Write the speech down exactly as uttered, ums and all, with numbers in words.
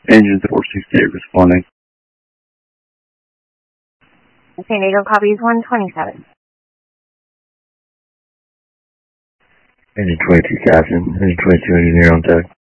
Engine four sixty-eight responding. San Diego copies one twenty-seven. Engine twenty-two, Captain. Engine twenty-two, engineer on deck.